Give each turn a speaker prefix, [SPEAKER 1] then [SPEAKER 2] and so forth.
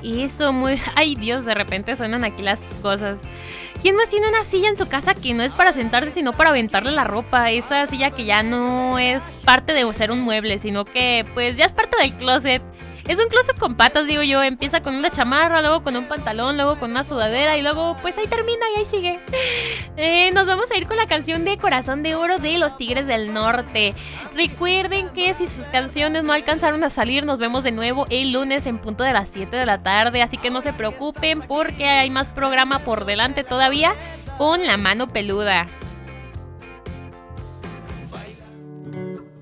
[SPEAKER 1] Eso, muy... Ay, Dios, de repente suenan aquí las cosas. ¿Quién más tiene una silla en su casa que no es para sentarse, sino para aventarle la ropa? Esa silla que ya no es parte de ser un mueble, sino que, pues, ya es parte del closet. Es un closet con patas, digo yo. Empieza con una chamarra, luego con un pantalón, luego con una sudadera y luego, pues, ahí termina y ahí sigue. Nos vamos a ir con la canción de Corazón de Oro de Los Tigres del Norte. Recuerden que si sus canciones no alcanzaron a salir, nos vemos de nuevo el lunes en punto de las 7 de la tarde. Así que no se preocupen porque hay más programa por delante todavía con La Mano Peluda.